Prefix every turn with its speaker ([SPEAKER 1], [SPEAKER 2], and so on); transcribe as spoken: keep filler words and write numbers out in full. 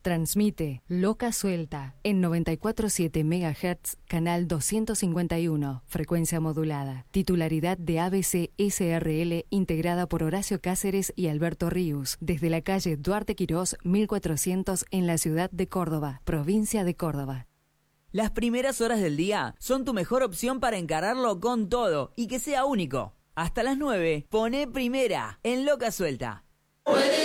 [SPEAKER 1] Transmite Loca Suelta en noventa y cuatro punto siete megahertz, canal doscientos cincuenta y uno, frecuencia modulada. Titularidad de A B C S R L, integrada por Horacio Cáceres y Alberto Ríos, desde la calle Duarte Quirós mil cuatrocientos en la ciudad de Córdoba, provincia de Córdoba.
[SPEAKER 2] Las primeras horas del día son tu mejor opción para encararlo con todo y que sea único. Hasta las nueve, poné Primera en Loca Suelta.
[SPEAKER 3] Puede